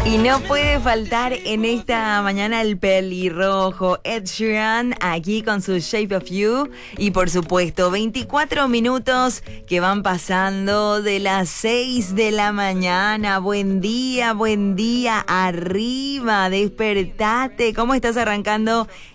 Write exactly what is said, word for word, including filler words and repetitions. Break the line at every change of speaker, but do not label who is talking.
Y no puede faltar en esta mañana el pelirrojo Ed Sheeran aquí con su Shape of You. Y por supuesto, veinticuatro minutos que van pasando de las seis de la mañana. Buen día, buen día, arriba, despertate. ¿Cómo estás arrancando